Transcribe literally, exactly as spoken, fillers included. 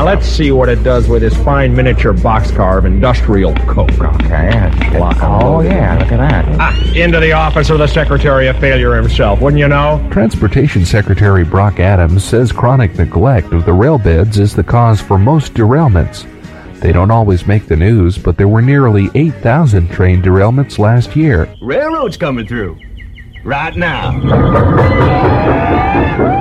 let's see what it does with this fine miniature boxcar of industrial coke. Okay. Lock and Oh, load. yeah, look at that. Ah, into the office of the Secretary of Failure himself, wouldn't you know? Transportation Secretary Brock Adams says chronic neglect of the rail beds is the cause for most derailments. They don't always make the news, but there were nearly eight thousand train derailments last year. Railroad's coming through. Right now.